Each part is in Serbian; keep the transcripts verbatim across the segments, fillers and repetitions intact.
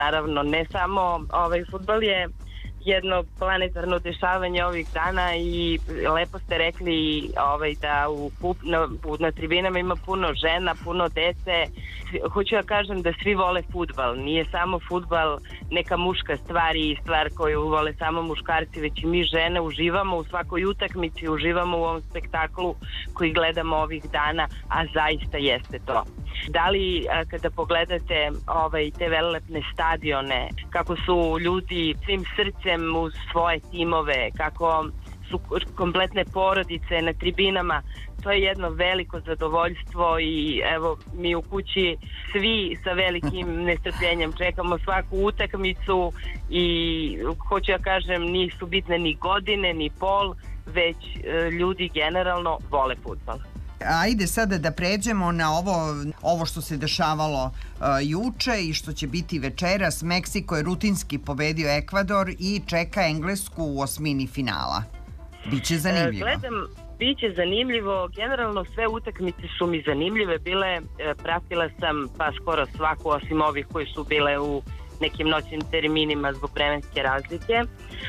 Naravno, ne samo ovaj fudbal je jedno planetarno dešavanje ovih dana i lepo ste rekli ovaj, da u, na, na tribinama ima puno žena, puno dece. Hoću da kažem da svi vole fudbal. Nije samo fudbal neka muška stvar i stvar koju vole samo muškarci, već i mi žene uživamo u svakoj utakmici, uživamo u ovom spektaklu koji gledamo ovih dana, a zaista jeste to. Da li a, kada pogledate ovaj, te velelepne stadione, kako su ljudi svim srcem uz svoje timove, kako su kompletne porodice na tribinama, to je jedno veliko zadovoljstvo i evo mi u kući svi sa velikim nestrpljenjem čekamo svaku utakmicu i hoću ja kažem nisu bitne ni godine ni pol, već e, ljudi generalno vole fudbal. Ajde sada da pređemo na ovo, ovo što se dešavalo uh, juče i što će biti večeras. Meksiko je rutinski pobedio Ekvador i čeka Englesku u osmini finala. Biće zanimljivo. E, gledam, biće zanimljivo. Generalno sve utakmice su mi zanimljive bile. E, pratila sam pa skoro svaku osim ovih koji su bile u nekim noćnim terminima zbog vremenske razlike.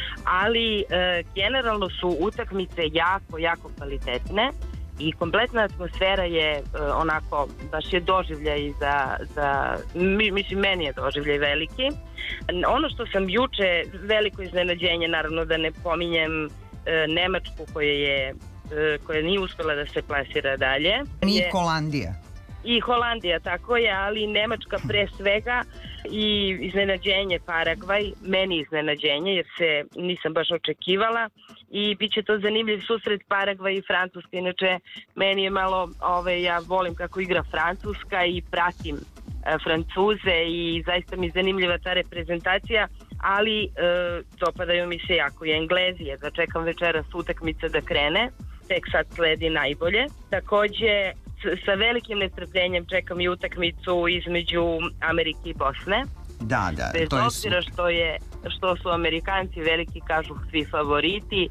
Ali e, generalno su utakmice jako, jako kvalitetne. I kompletna atmosfera je uh, onako, baš je doživljaj za, za mi, mislim, meni je doživljaj veliki. Ono što sam juče, veliko iznenađenje, naravno da ne pominjem uh, Nemačku koja je, uh, koja nije uspela da se plasira dalje. Ni Holandija. I Holandija, tako je, ali Nemačka pre svega i iznenađenje Paragvaj, meni iznenađenje jer se nisam baš očekivala i bit će to zanimljiv susret Paragvaj i Francuska. Inače, meni je malo, ove, ja volim kako igra Francuska i pratim e, Francuze i zaista mi je zanimljiva ta reprezentacija, ali e, dopadaju mi se jako i Englezi, jedva čekam večeras utakmica da krene, tek sad sledi najbolje. Takođe, sa velikim nestrpljenjem čekam i utakmicu između Amerike i Bosne. Da, da, bez to je obzira što je što su Amerikanci veliki, kažu svi favoriti,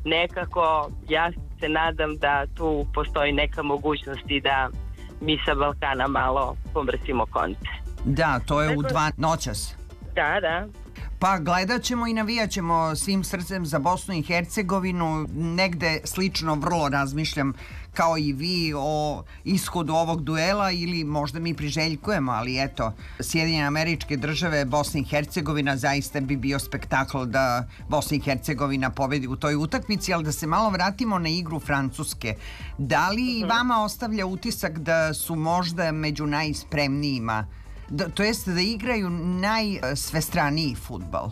nekako ja se nadam da tu postoji neka mogućnost i da mi sa Balkana malo pomrsimo konce. Da, to je Tako, u dva noćas. Da, da. Pa gledat ćemo i navijat ćemo svim srcem za Bosnu i Hercegovinu. Negde slično vrlo razmišljam kao i vi o ishodu ovog duela ili možda mi priželjkujemo, ali eto, Sjedinjene Američke Države, Bosna i Hercegovina, zaista bi bio spektakl da Bosna i Hercegovina pobedi u toj utakmici, ali da se malo vratimo na igru Francuske. Da li uh-huh. vama ostavlja utisak da su možda među najspremnijima, da, to jest da igraju najsvestraniji fudbal?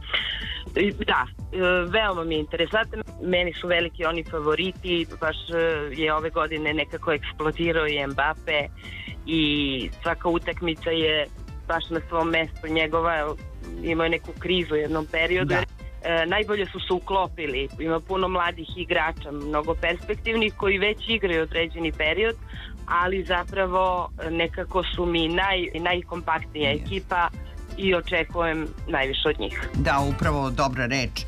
Da, veoma mi je interesantno. Meni su veliki oni favoriti, baš je ove godine nekako eksplodirao i Mbappe i svaka utakmica je baš na svom mestu njegova, imao je neku krizu u jednom periodu. Da. E, najbolje su se uklopili, ima puno mladih igrača, mnogo perspektivnih koji već igraju određeni period, ali zapravo nekako su mi naj, najkompaktnija yes. ekipa i očekujem najviše od njih. Da, upravo dobra reč.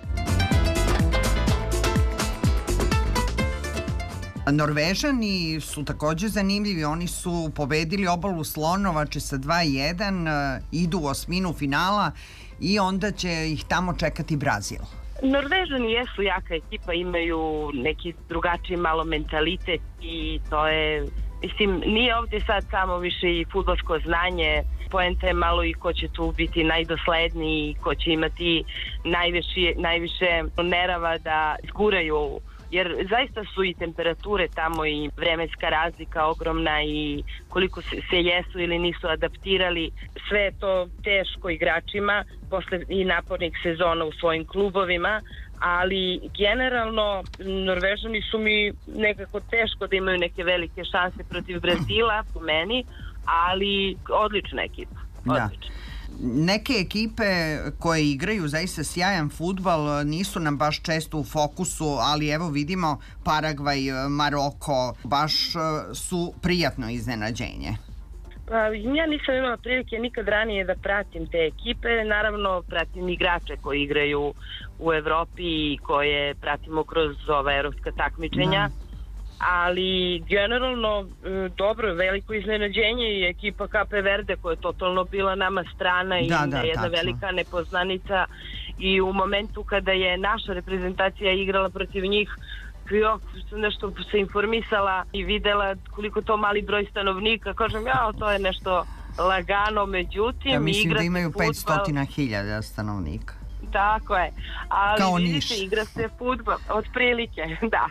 Norvežani su takođe zanimljivi, oni su pobedili Obalu Slonovače sa dva jedan, idu u osminu finala i onda će ih tamo čekati Brazil. Norvežani jesu jaka ekipa, imaju neki drugačiji malo mentalitet i to je, mislim, nije ovdje sad samo više i fudbalsko znanje, poenta je malo i ko će tu biti najdosledniji, ko će imati najviše, najviše nerava da izguraju, jer zaista su i temperature tamo i vremenska razlika ogromna i koliko se, se jesu ili nisu adaptirali, sve je to teško igračima posle i napornih sezona u svojim klubovima, ali generalno Norvežani su mi nekako teško da imaju neke velike šanse protiv Brazila po meni, ali odlična ekipa. Odlična. Da. Neke ekipe koje igraju zaista sjajan fudbal nisu nam baš često u fokusu, ali evo vidimo Paragvaj, Maroko, baš su prijatno iznenađenje. Pa, ja nisam imala prilike nikad ranije da pratim te ekipe, naravno pratim igrače koji igraju u Evropi i koje pratimo kroz ova evropska takmičenja. Da. ali generalno dobro, veliko iznenađenje i ekipa Kape Verde koja je totalno bila nama strana i da, da, jedna tačno. velika nepoznanica i u momentu kada je naša reprezentacija igrala protiv njih, jo, nešto se informisala i videla koliko to mali broj stanovnika, kažem ja, to je nešto lagano, međutim ja mislim igra da imaju fudbal, petsto hiljada stanovnika. Tako je, ali kao vidite, Niš. Igra se fudbal, otprilike, da.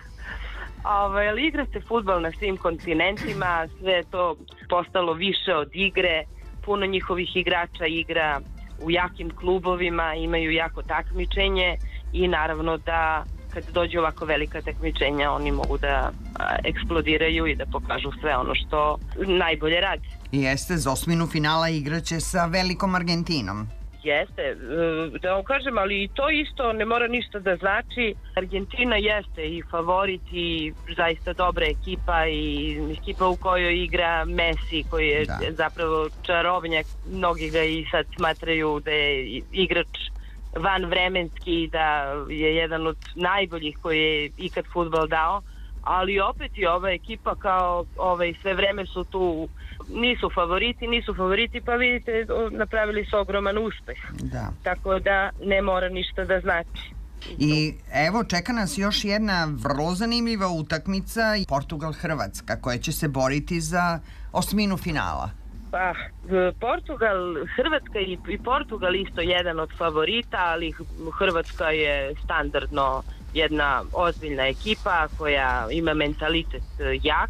Ove, ali igra se fudbal na svim kontinentima, sve je to postalo više od igre, puno njihovih igrača igra u jakim klubovima, imaju jako takmičenje i naravno da kad dođe ovako velika takmičenja oni mogu da a, eksplodiraju i da pokažu sve ono što najbolje radi. I jeste, za osminu finala igraće sa velikom Argentinom. Jeste, da vam kažem, ali i to isto ne mora ništa da znači. Argentina jeste i favorit i zaista dobra ekipa i ekipa u kojoj igra Messi koji je da. zapravo čarobnjak. Mnogi ga i sad smatraju da je igrač vanvremenski, da je jedan od najboljih koji je ikad fudbal dao, ali opet i ova ekipa kao ovaj, sve vreme su tu, nisu favoriti, nisu favoriti, pa vidite, napravili su ogroman uspeh. Da. Tako da ne mora ništa da znači. I evo, čeka nas još jedna vrlo zanimljiva utakmica, Portugal-Hrvatska, koja će se boriti za osminu finala. Pa, Portugal, Hrvatska i, i Portugal isto jedan od favorita, ali Hrvatska je standardno jedna ozbiljna ekipa koja ima mentalitet jak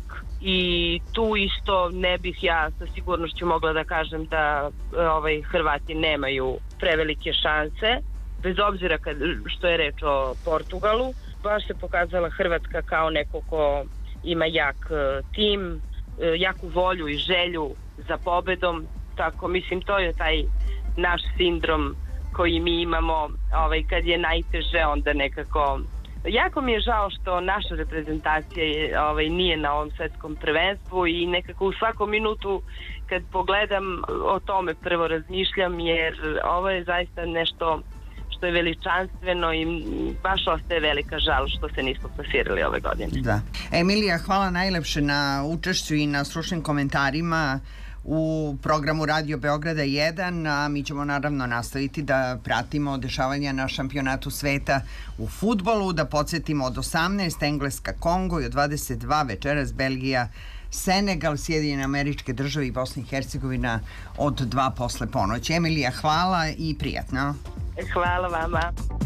i tu isto ne bih ja sa sigurnošću mogla da kažem da ovaj, Hrvati nemaju prevelike šanse, bez obzira kad, što je reč o Portugalu. Baš se pokazala Hrvatska kao neko ko ima jak tim, jaku volju i želju za pobedom, tako mislim to je taj naš sindrom koji mi imamo, ovaj, kad je najteže onda nekako. Jako mi je žao što naša reprezentacija je, ovaj, nije na ovom svetskom prvenstvu i nekako u svakom minutu kad pogledam o tome prvo razmišljam, jer ovo je zaista nešto što je veličanstveno i baš ostaje velika žal što se nismo plasirali ove godine. Da. Emilija, hvala najlepše na učešću i na stručnim komentarima u programu Radio Beograda jedan, a mi ćemo naravno nastaviti da pratimo dešavanja na šampionatu sveta u fudbalu, da podsjetimo od osamnaest Engleska Kongo i od dvadeset dva večeras Belgija Senegal, Sjedinjene Američke Države i Bosna i Hercegovina od dva posle ponoći. Emilija, hvala i prijatno. Hvala vama.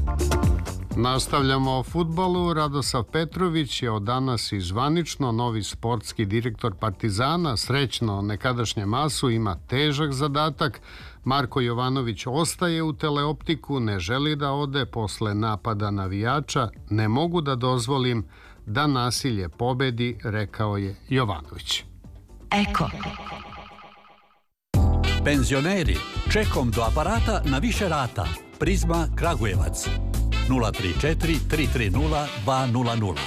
Nastavljamo o fudbalu. Radosav Petrović je od danas i zvanično novi sportski direktor Partizana. Srećno nekadašnje masu ima težak zadatak. Marko Jovanović ostaje u Teleoptiku, ne želi da ode posle napada navijača. Ne mogu da dozvolim da nasilje pobedi, rekao je Jovanović. Eko. Penzioneri, čekom do aparata na više rata. Prizma Kragujevac. nula tri četiri tri tri nula dva nula nula.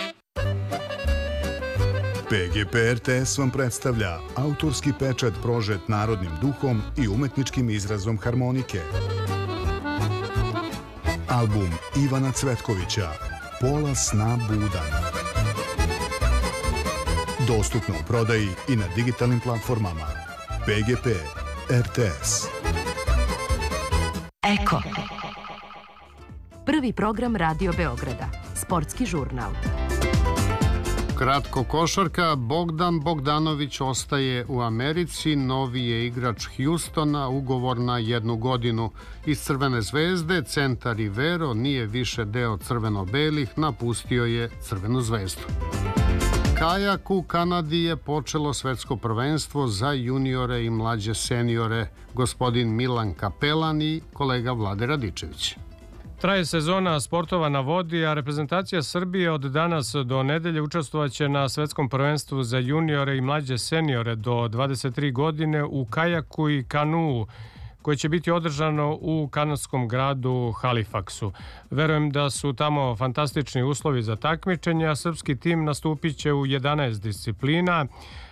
P G P R T S vam predstavlja autorski pečat prožet narodnim duhom i umetničkim izrazom harmonike. Album Ivana Cvetkovića Pola sna budan. Dostupno u prodaji i na digitalnim platformama. P G P R T S. Eko. Prvi program Radio Beograda. Sportski žurnal. Kratko košarka. Bogdan Bogdanović ostaje u Americi. Novi je igrač Hjustona, ugovor na jednu godinu. Iz Crvene zvezde centar Rivero nije više deo crveno-belih, napustio je Crvenu zvezdu. Kajak u Kanadi je počelo svetsko prvenstvo za juniore i mlađe seniore. Gospodin Milan Kapelan i kolega Vlade Radičević. Traje sezona sportova na vodi, a reprezentacija Srbije od danas do nedelje učestvovaće na svetskom prvenstvu za juniore i mlađe seniore do dvadeset tri godine u kajaku i kanuu, koje će biti održano u kanadskom gradu Halifaxu. Verujem da su tamo fantastični uslovi za takmičenje, a srpski tim nastupit će u jedanaest disciplina.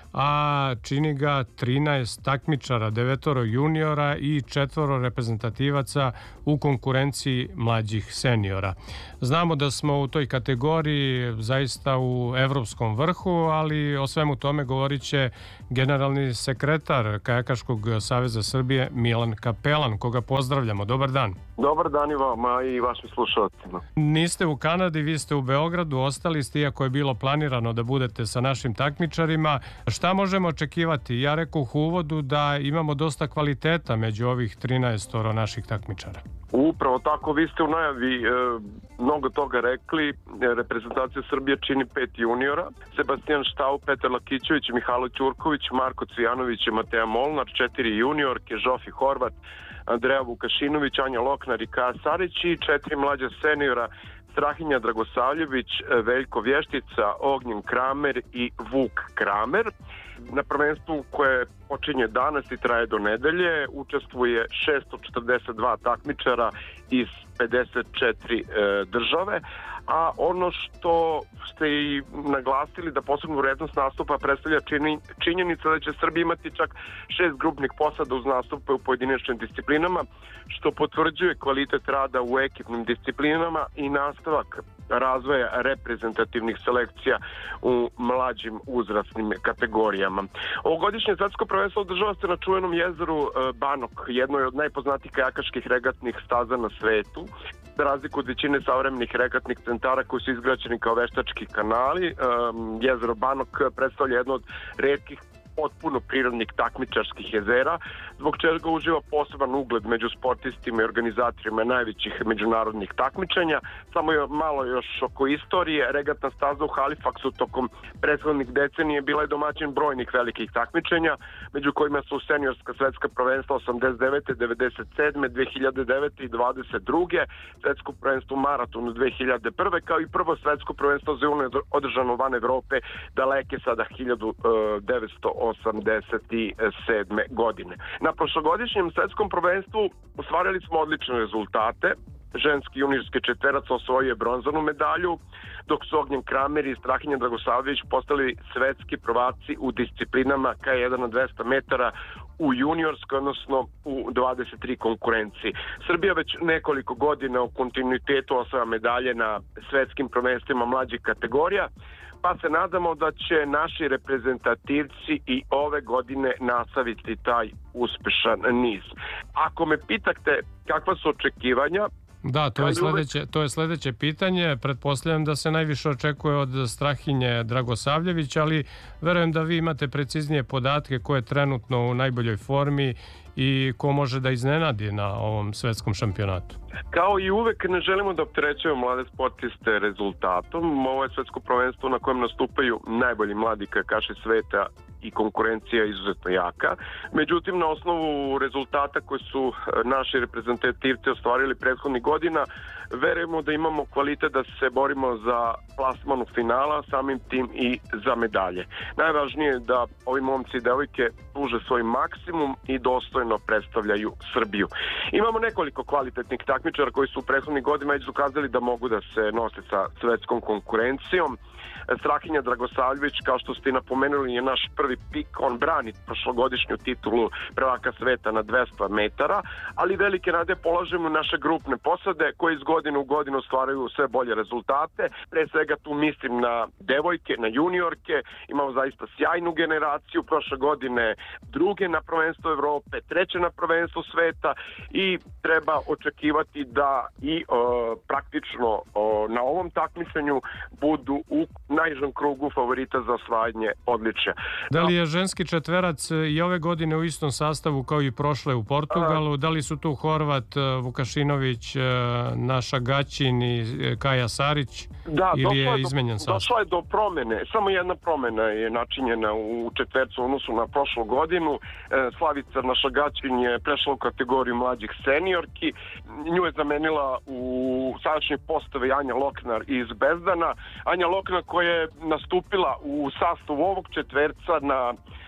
a čini ga trinaest takmičara, devetoro juniora i četvoro reprezentativaca u konkurenciji mlađih seniora. Znamo da smo u toj kategoriji zaista u evropskom vrhu, ali o svemu tome govorit će generalni sekretar Kajakaškog saveza Srbije Milan Kapelan, koga pozdravljamo. Dobar dan. Dobar dan i vama i vašim slušalcima. Niste u Kanadi, vi ste u Beogradu, ostali ste, iako je bilo planirano da budete sa našim takmičarima. Šta možemo očekivati? Ja rekoh u uvodu da imamo dosta kvaliteta među ovih trinaestoro naših takmičara. Upravo tako, vi ste u najavi e, mnogo toga rekli. Reprezentacija Srbije čini pet juniora: Sebastijan Štau, Petar Lakićević, Mihajlo Ćurković, Marko Cvijanović i Mateja Molnar; četiri juniorke: Žofi Horvat, Andreja Vukašinović, Anja Loknar i Kaja Sarić; i četiri mlađa seniora: Strahinja Dragosavljević, Veljko Vještica, Ognjen Kramer i Vuk Kramer. Na prvenstvu koje počinje danas i traje do nedelje učestvuje šesto četrdeset dva takmičara iz pedeset četiri e, države, a ono što ste i naglasili da posebnu vrednost nastupa predstavlja čini, činjenica da će Srbija imati čak šest grupnih posada uz nastupe u pojedinačnim disciplinama, što potvrđuje kvalitet rada u ekipnim disciplinama i nastavak razvoja reprezentativnih selekcija u mlađim uzrasnim kategorijama. Ovogodišnje svetsko prvenstvo održava se na čuvenom jezeru Banok, jednoj od najpoznatijih kajakaških regatnih staza na svetu. Za razliku od većine savremenih regatnih centara koji su izgrađeni kao veštački kanali, jezero Banok predstavlja jedno od retkih potpuno prirodnih takmičarskih jezera, zbog čega uživa poseban ugled među sportistima i organizatorima najvećih međunarodnih takmičenja. Samo je malo još oko istorije. Regatna staza u Halifaxu tokom prethodnih decenije bila je domaćin brojnih velikih takmičenja, među kojima su seniorska svetska prvenstva osamdeset devete, devedeset sedme, dve hiljade devete i dvadeset druge, svetsko prvenstvo u maratonu dve hiljade prve, kao i prvo svetsko prvenstvo za juniore održano van Evrope daleke sada hiljadu devetsto osamdeset sedme godine. Na prošlogodišnjem svetskom prvenstvu ostvarili smo odlične rezultate. Ženski juniorski četverac osvojio je bronzanu medalju, dok su Ognjen Kramer i Strahinja Dragosavljević postali svetski prvaci u disciplinama K jedan na dvesta metara u juniorskoj, odnosno u dvadeset tri konkurenciji. Srbija već nekoliko godina u kontinuitetu osvaja medalje na svetskim prvenstvima mlađih kategorija, pa se nadamo da će naši reprezentativci i ove godine nastaviti taj uspešan niz. Ako me pitate kakva su očekivanja, Da, to je, sledeće, to je sledeće pitanje. Pretpostavljam da se najviše očekuje od Strahinje Dragosavljević, ali verujem da vi imate preciznije podatke ko je trenutno u najboljoj formi i ko može da iznenadi na ovom svetskom šampionatu. Kao i uvek ne želimo da opterećujemo mlade sportiste rezultatom. Ovo je svetsko prvenstvo na kojem nastupaju najbolji mladi kajakaši sveta i konkurencija je izuzetno jaka. Međutim, na osnovu rezultata koje su naši reprezentativci ostvarili prethodnih godina, verujemo da imamo kvalitet da se borimo za plasman u finala, samim tim i za medalje. Najvažnije je da ovi momci i devojke pruže svoj maksimum i dostojno predstavljaju Srbiju. Imamo nekoliko kvalitetnih takmičara koji su u prethodnih godina već ukazali da mogu da se nose sa svetskom konkurencijom. Strahinja Dragosavljević, kao što ste napomenuli, je naš prvi pik. On brani prošlogodišnju titulu prvaka sveta na dvesta metara, ali velike nade polažemo naše grupne posade koje iz godine u godinu ostvaraju sve bolje rezultate. Pre svega tu mislim na devojke, na juniorke. Imamo zaista sjajnu generaciju. Prošle godine druge na prvenstvo Evrope, treće na prvenstvo sveta i treba očekivati da i o, praktično o, na ovom takmičenju budu u najžem krugu favorita za osvajanje odličja. Da li je ženski četverac i ove godine u istom sastavu kao i prošle u Portugalu? Da li su tu Horvat, Vukašinović, naša Gaćin i Kaja Sarić? Da, ili je izmenjen sastav? Došla je do promene. Samo jedna promena je načinjena u četvercu odnosu na prošlu godinu. Slavica naša Gaćin je prešla u kategoriju mlađih seniorki. Nju je zamenila u sadašnjoj postavi Anja Loknar iz Bezdana. Anja Loknar koja je nastupila u sastavu ovog četverca na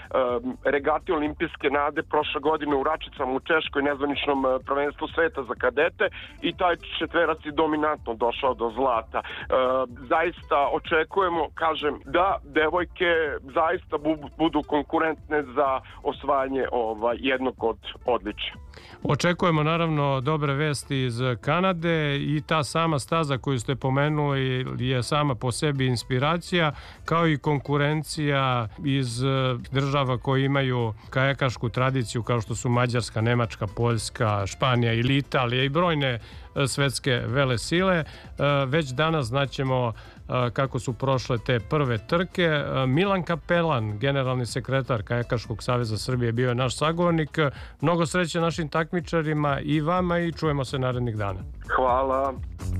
regati olimpijske nade prošle godine u Račicama u Češkoj, nezvaničnom prvenstvu sveta za kadete, i taj četverac je dominantno došao do zlata. Zaista očekujemo, kažem, da devojke zaista budu konkurentne za osvajanje ovaj, jednog od odličja. Očekujemo naravno dobre vesti iz Kanade i ta sama staza koju ste pomenuli je sama po sebi inspiracija, kao i konkurencija iz država koje imaju kajakašku tradiciju kao što su Mađarska, Nemačka, Poljska, Španija ili Italija i brojne svetske vele sile. Već danas znaćemo kako su prošle te prve trke. Milan Kapelan, generalni sekretar Kajakaškog saveza Srbije, bio je naš sagovornik. Mnogo sreće našim takmičarima i vama i čujemo se narednih dana. Hvala.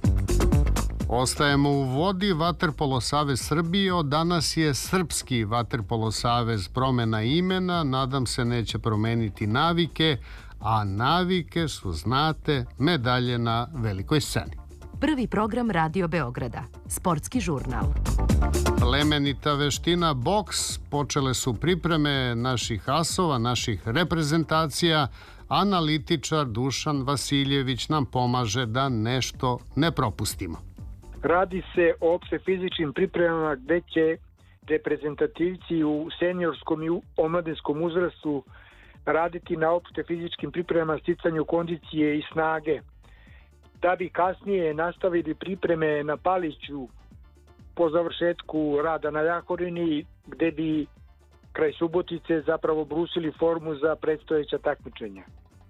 Ostajemo u vodi. Vaterpolo savez Srbije od danas je Srpski vaterpolo savez. Promena imena, nadam se neće promeniti navike, a navike su, znate, medalje na velikoj sceni. Prvi program Radio Beograda, sportski žurnal. Plemenita veština boks, počele su pripreme naših asova, naših reprezentacija. Analitičar Dušan Vasiljević nam pomaže da nešto ne propustimo. Radi se o opšte fizičkim pripremama gde će reprezentativci u seniorskom i omladinskom uzrastu raditi na opšte fizičkim pripremama, sticanju kondicije i snage, da bi kasnije nastavili pripreme na Paliću po završetku rada na Jahorini, gde bi kraj Subotice zapravo brusili formu za predstojeća takmičenja.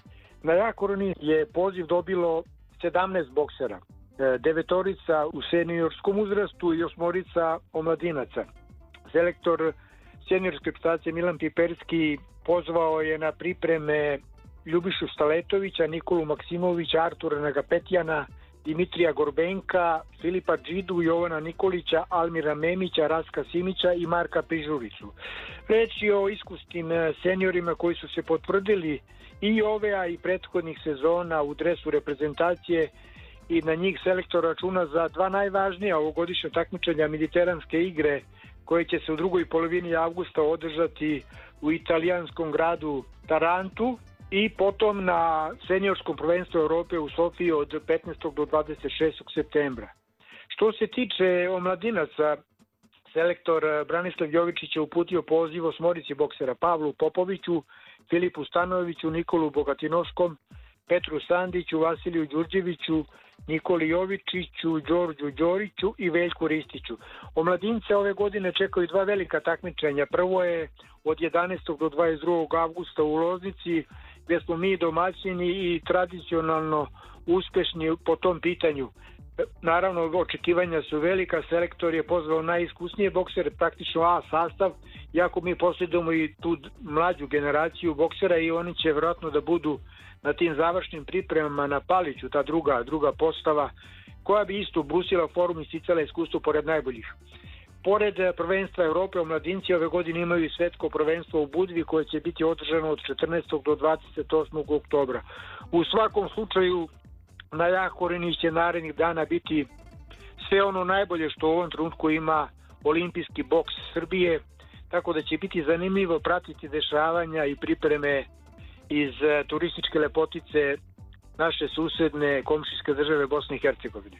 Na Jahorini je poziv dobilo sedamnaest boksera, devetorica u seniorskom uzrastu i osmorica omladinaca. Selektor seniorske reprezentacije Milan Piperski pozvao je na pripreme Ljubišu Staletovića, Nikolu Maksimovića, Artura Nagapetjana, Dimitrija Gorbenka, Filipa Džidu, Jovana Nikolića, Almira Memića, Raska Simića i Marka Pižuricu. Reč je o iskusnim seniorima koji su se potvrdili i ove, a i prethodnih sezona u dresu reprezentacije, i na njih selektor računa za dva najvažnija ovogodišnja takmičenja Mediteranske igre, koje će se u drugoj polovini avgusta održati u italijanskom gradu Tarantu, i potom na seniorskom prvenstvu Evrope u Sofiji od petnaestog do dvadeset šestog septembra. Što se tiče omladinaca, selektor Branislav Jovičić je uputio poziv osmorici boksera Pavlu Popoviću, Filipu Stanojeviću, Nikolu Bogatinoškom, Petru Sandiću, Vasiliju Đurđeviću, Nikoli Jovičiću, Đorđu Đoriću i Veljku Ristiću. Omladince ove godine čekaju dva velika takmičenja. Prvo je od jedanaestog do dvadeset drugog avgusta u Loznici, gde smo mi domaćini i tradicionalno uspešni po tom pitanju. Naravno, očekivanja su velika, selektor je pozvao najiskusnije boksere, praktično A sastav, iako mi posjedujemo i tu mlađu generaciju boksera i oni će vjerojatno da budu na tim završnim pripremama na Paliću, ta druga, druga postava, koja bi isto brusila formu i sticala iskustvo pored najboljih. Pored prvenstva Evrope, omladinci ove godine imaju i svetsko prvenstvo u Budvi, koje će biti održano od četrnaestog do dvadeset osmog oktobra. U svakom slučaju, na Jahorini će narednih dana biti sve ono najbolje što u ovom trenutku ima olimpijski boks Srbije, tako da će biti zanimljivo pratiti dešavanja i pripreme iz turističke lepotice naše susedne komšijske države Bosne i Hercegovine.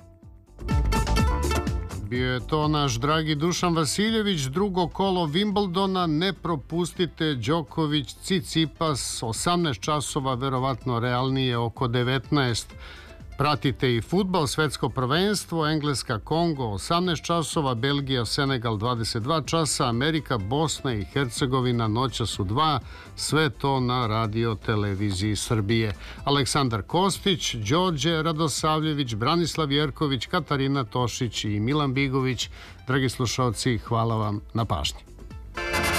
Bio je to naš dragi Dušan Vasiljević. Drugo kolo Wimbledona, ne propustite. Đoković, Cicipas, osamnaest časova, verovatno realnije oko devetnaest. Pratite i fudbal, svetsko prvenstvo, Engleska, Kongo, osamnaest časova, Belgija, Senegal, dvadeset dva časa, Amerika, Bosna i Hercegovina, noćas u dva, sve to na radio televiziji Srbije. Aleksandar Kostić, Đorđe Radosavljević, Branislav Jerković, Katarina Tošić i Milan Bigović. Dragi slušalci, hvala vam na pažnji.